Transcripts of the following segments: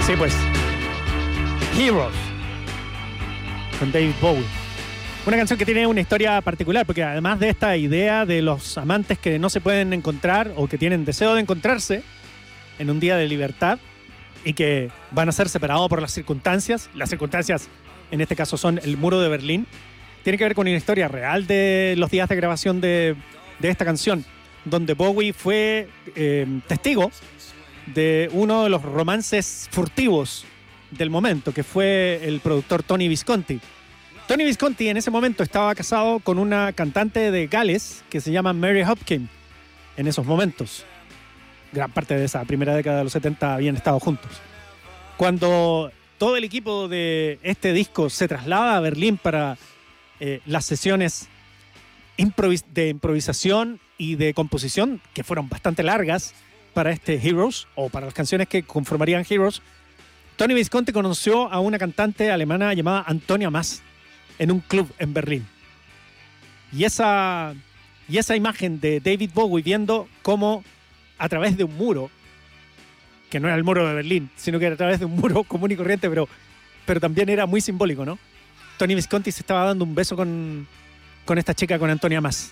Sí, pues. Heroes. Con David Bowie. Una canción que tiene una historia particular, porque además de esta idea de los amantes que no se pueden encontrar o que tienen deseo de encontrarse en un día de libertad y que van a ser separados por las circunstancias en este caso son el muro de Berlín, tiene que ver con una historia real de los días de grabación de esta canción, donde Bowie fue testigo de uno de los romances furtivos del momento, que fue el productor Tony Visconti. Tony Visconti en ese momento estaba casado con una cantante de Gales que se llama Mary Hopkin. En esos momentos, gran parte de esa primera década de los 70 habían estado juntos. Cuando todo el equipo de este disco se traslada a Berlín para las sesiones de improvisación y de composición, que fueron bastante largas para este Heroes, o para las canciones que conformarían Heroes, Tony Visconti conoció a una cantante alemana llamada Antonia Maas en un club en Berlín. Y esa imagen de David Bowie viendo cómo a través de un muro, que no era el muro de Berlín, sino que era a través de un muro común y corriente, pero también era muy simbólico, ¿no? Tony Visconti se estaba dando un beso con esta chica, con Antonia Maas.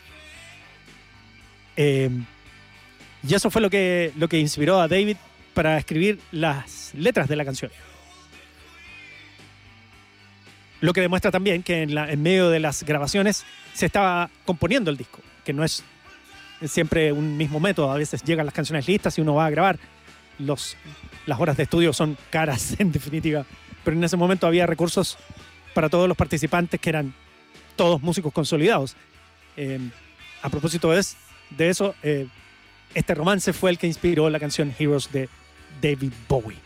Y eso fue lo que inspiró a David para escribir las letras de la canción. Lo que demuestra también que en medio de las grabaciones se estaba componiendo el disco, que no es siempre un mismo método. A veces llegan las canciones listas y uno va a grabar. Las horas de estudio son caras, en definitiva. Pero en ese momento había recursos para todos los participantes, que eran todos músicos consolidados. A propósito de eso, este romance fue el que inspiró la canción Heroes de David Bowie.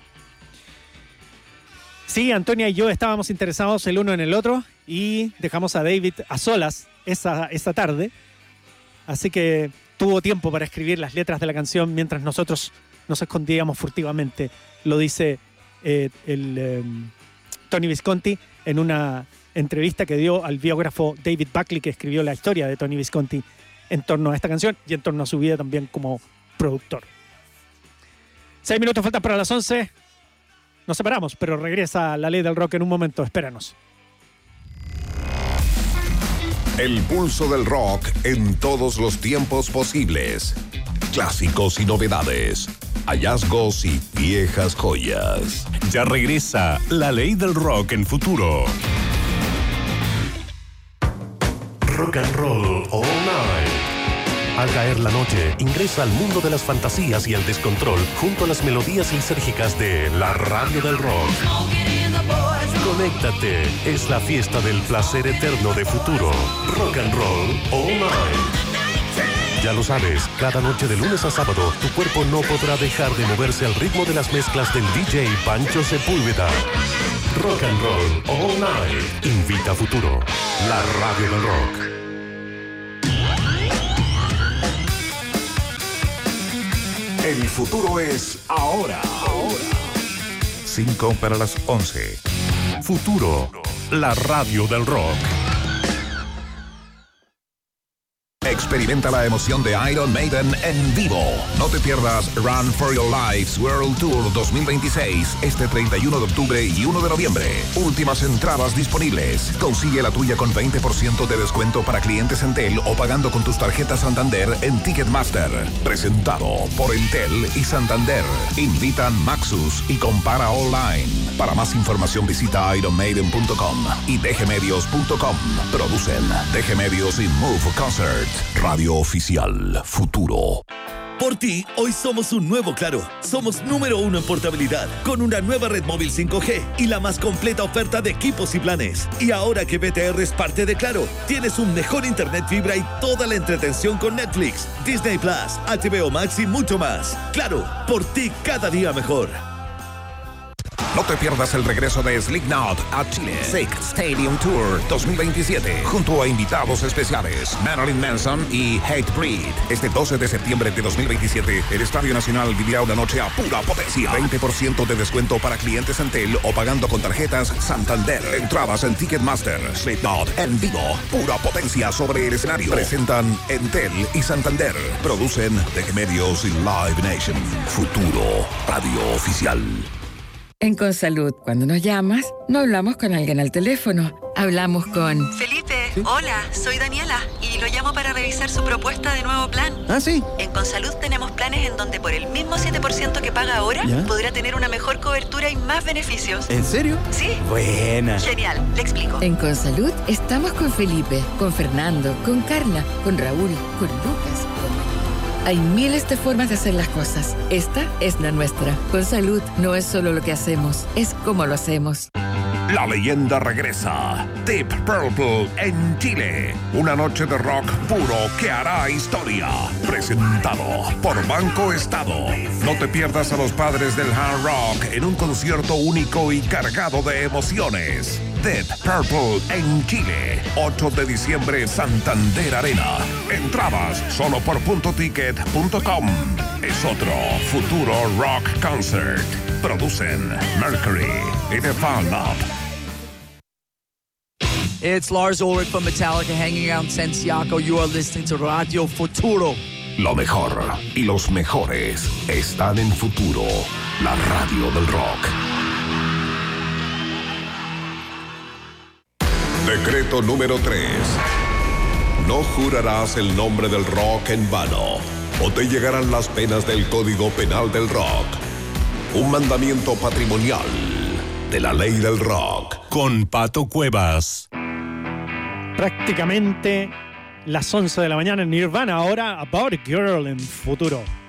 Sí, Antonia y yo estábamos interesados el uno en el otro y dejamos a David a solas esa tarde. Así que tuvo tiempo para escribir las letras de la canción mientras nosotros nos escondíamos furtivamente. Lo dice Tony Visconti en una entrevista que dio al biógrafo David Buckley, que escribió la historia de Tony Visconti en torno a esta canción y en torno a su vida también como productor. 6 minutos faltan para las 11. Nos separamos, pero regresa La Ley del Rock en un momento. Espéranos. El pulso del rock en todos los tiempos posibles. Clásicos y novedades. Hallazgos y viejas joyas. Ya regresa La Ley del Rock en Futuro. Rock and Roll All Night. Al caer la noche, ingresa al mundo de las fantasías y el descontrol junto a las melodías lisérgicas de la radio del rock. Conéctate, es la fiesta del placer eterno de Futuro. Rock and Roll All Night. Ya lo sabes, cada noche de lunes a sábado, tu cuerpo no podrá dejar de moverse al ritmo de las mezclas del DJ Pancho Sepúlveda. Rock and Roll All Night. Invita a Futuro, la radio del rock. El futuro es ahora. 5 para las 11. Futuro, la radio del rock. Experimenta la emoción de Iron Maiden en vivo. No te pierdas Run for Your Lives World Tour 2026 este 31 de octubre y 1 de noviembre. Últimas entradas disponibles. Consigue la tuya con 20% de descuento para clientes Entel o pagando con tus tarjetas Santander en Ticketmaster. Presentado por Entel y Santander. Invitan Maxus y compara online. Para más información visita ironmaiden.com y dgmedios.com. Producen DG Medios y Move Concert. Radio oficial Futuro. Por ti, hoy somos un nuevo Claro. Somos número 1 en portabilidad, con una nueva red móvil 5G y la más completa oferta de equipos y planes. Y ahora que BTR es parte de Claro, tienes un mejor internet fibra y toda la entretención con Netflix, Disney Plus, HBO Max y mucho más. Claro, por ti cada día mejor. No te pierdas el regreso de Slipknot a Chile. Sick Stadium Tour 2027. Junto a invitados especiales Marilyn Manson y Hatebreed. Este 12 de septiembre de 2027, el Estadio Nacional vivirá una noche a pura potencia. 20% de descuento para clientes Entel o pagando con tarjetas Santander. Entradas en Ticketmaster. Slipknot en vivo. Pura potencia sobre el escenario. Presentan Entel y Santander. Producen DG Medios y Live Nation. Futuro Radio Oficial. En Consalud, cuando nos llamas, no hablamos con alguien al teléfono. Hablamos con... Felipe, hola, soy Daniela y lo llamo para revisar su propuesta de nuevo plan. Ah, sí. En Consalud tenemos planes en donde por el mismo 7% que paga ahora, podrá tener una mejor cobertura y más beneficios. ¿En serio? Sí. Buena. Genial, le explico. En Consalud estamos con Felipe, con Fernando, con Carla, con Raúl, con Lucas, con María. Hay miles de formas de hacer las cosas. Esta es la nuestra. Consalud no es solo lo que hacemos, es cómo lo hacemos. La leyenda regresa. Deep Purple en Chile. Una noche de rock puro que hará historia. Presentado por Banco Estado. No te pierdas a los padres del hard rock en un concierto único y cargado de emociones. Deep Purple en Chile. 8 de diciembre, Santander Arena. Entradas solo por puntoticket.com. Es otro futuro rock concert. Producen Mercury y The Fall Up. It's Lars Ulrich from Metallica hanging out in Santiago. You are listening to Radio Futuro. Lo mejor y los mejores están en Futuro, la radio del rock. Decreto número 3. No jurarás el nombre del rock en vano, o te llegarán las penas del Código Penal del Rock. Un mandamiento patrimonial de la ley del rock. Con Pato Cuevas. Prácticamente las 11 de la mañana en Nirvana. Ahora About a Girl en Futuro.